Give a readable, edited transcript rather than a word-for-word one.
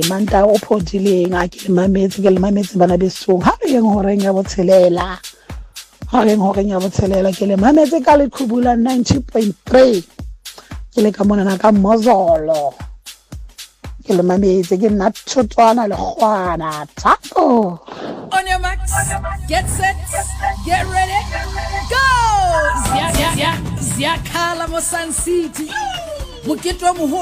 Manta o phodileng a ke mametse bana besong ha re yeng horeng ya botshelela ke le mametse ka lekhubula 90.3 ke le ka mona ka Mozolo ke le mametse ke nna Thotwana le Kgwana Tako. On your marks, get set, get ready, go! Zia Kala mo Sun City. Mokete wa